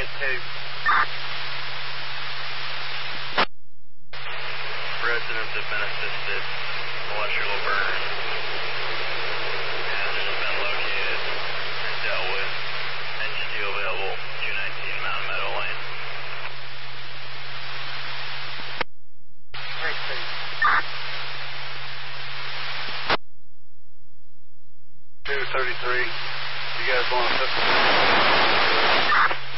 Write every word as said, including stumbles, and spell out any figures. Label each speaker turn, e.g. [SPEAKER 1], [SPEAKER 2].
[SPEAKER 1] two.
[SPEAKER 2] Residents have been assisted. Electrical burn. Hazard has been located and dealt with. Engine two available. two nineteen Mountain Meadow Lane.
[SPEAKER 1] Three two. two thirty-three. You guys want to put